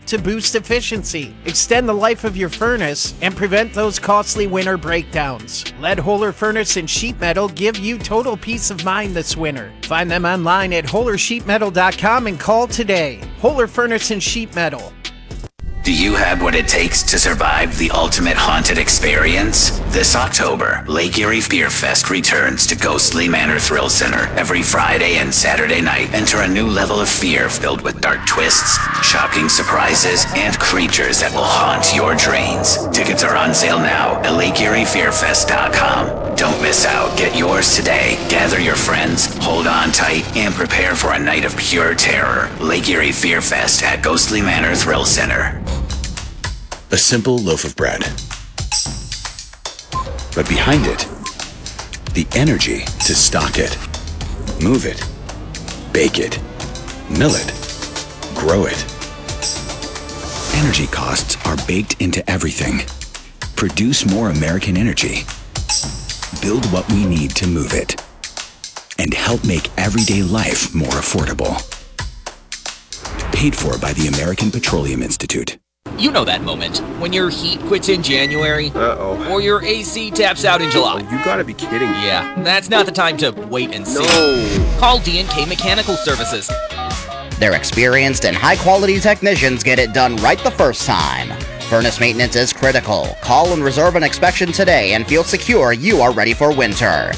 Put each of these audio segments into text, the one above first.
to boost efficiency, extend the life of your furnace, and prevent those costly winter breakdowns. Let Holler Furnace and Sheet Metal give you total peace of mind this winter. Find them online at HollerSheetMetal.com and call today. Holler Furnace and Sheet Metal. Do you have what it takes to survive the ultimate haunted experience? This October, Lake Erie Fear Fest returns to Ghostly Manor Thrill Center every Friday and Saturday night. Enter a new level of fear filled with dark twists, shocking surprises, and creatures that will haunt your dreams. Tickets are on sale now at LakeErieFearFest.com. Don't miss out. Get yours today. Gather your friends, hold on tight, and prepare for a night of pure terror. Lake Erie Fear Fest at Ghostly Manor Thrill Center. A simple loaf of bread. But behind it, the energy to stock it, move it, bake it, mill it, grow it. Energy costs are baked into everything. Produce more American energy. Build what we need to move it. And help make everyday life more affordable. Paid for by the American Petroleum Institute. You know that moment when your heat quits in January. Uh-oh. Or your AC taps out in July. Oh, you gotta be kidding me. Yeah, that's not the time to wait and see. No. Call D&K Mechanical Services. Their experienced and high-quality technicians get it done right the first time. Furnace maintenance is critical. Call and reserve an inspection today and feel secure you are ready for winter.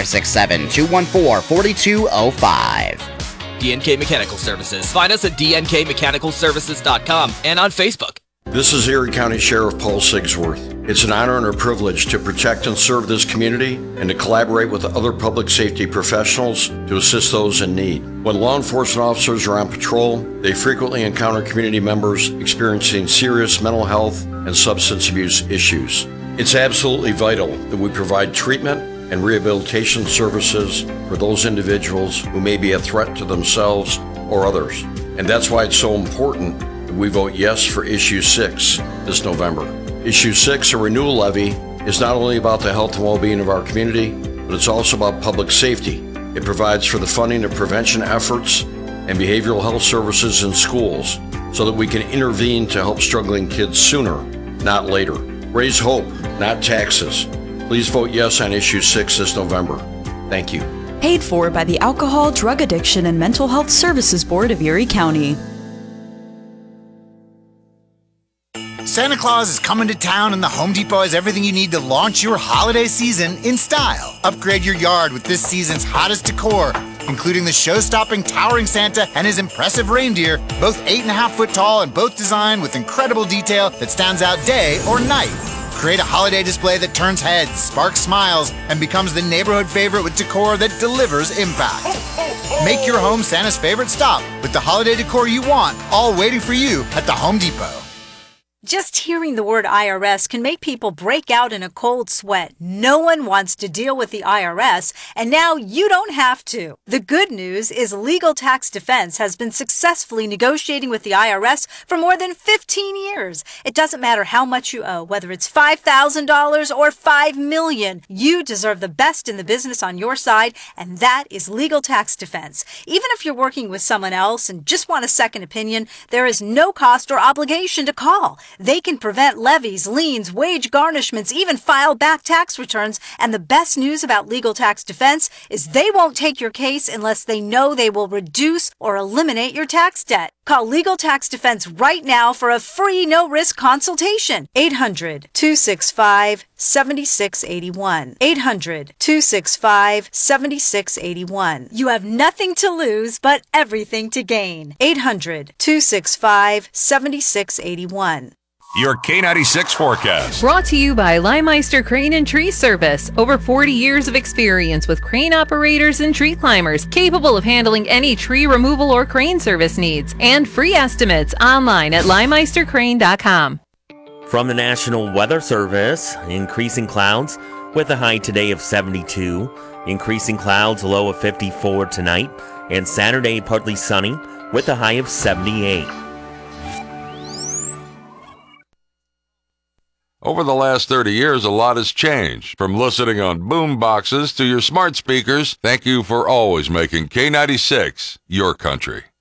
567-214-4205. D&K Mechanical Services. Find us at dnkmechanicalservices.com and on Facebook. This is Erie County Sheriff Paul Sigsworth. It's an honor and a privilege to protect and serve this community and to collaborate with other public safety professionals to assist those in need. When law enforcement officers are on patrol, they frequently encounter community members experiencing serious mental health and substance abuse issues. It's absolutely vital that we provide treatment and rehabilitation services for those individuals who may be a threat to themselves or others. And that's why it's so important that we vote yes for Issue 6 this November. Issue 6, a renewal levy, is not only about the health and well-being of our community, but it's also about public safety. It provides for the funding of prevention efforts and behavioral health services in schools so that we can intervene to help struggling kids sooner, not later. Raise hope, not taxes. Please vote yes on Issue 6 this November. Thank you. Paid for by the Alcohol, Drug Addiction, and Mental Health Services Board of Erie County. Santa Claus is coming to town, and the Home Depot has everything you need to launch your holiday season in style. Upgrade your yard with this season's hottest decor, including the show-stopping towering Santa and his impressive reindeer, both 8.5 foot tall and both designed with incredible detail that stands out day or night. Create a holiday display that turns heads, sparks smiles, and becomes the neighborhood favorite with decor that delivers impact. Make your home Santa's favorite stop with the holiday decor you want, all waiting for you at the Home Depot. Just hearing the word IRS can make people break out in a cold sweat. No one wants to deal with the IRS, and now you don't have to. The good news is Legal Tax Defense has been successfully negotiating with the IRS for more than 15 years. It doesn't matter how much you owe, whether it's $5,000 or $5 million. You deserve the best in the business on your side, and that is Legal Tax Defense. Even if you're working with someone else and just want a second opinion, there is no cost or obligation to call. They can prevent levies, liens, wage garnishments, even file back tax returns. And the best news about Legal Tax Defense is they won't take your case unless they know they will reduce or eliminate your tax debt. Call Legal Tax Defense right now for a free no-risk consultation. 800-265-7681. 800-265-7681. You have nothing to lose but everything to gain. 800-265-7681. Your K96 forecast. Brought to you by Leimeister Crane and Tree Service. Over 40 years of experience with crane operators and tree climbers capable of handling any tree removal or crane service needs. And free estimates online at leimeistercrane.com. From the National Weather Service, increasing clouds with a high today of 72. Increasing clouds, low of 54 tonight. And Saturday, partly sunny with a high of 78. Over the last 30 years, a lot has changed. From listening on boom boxes to your smart speakers, thank you for always making K96 your country.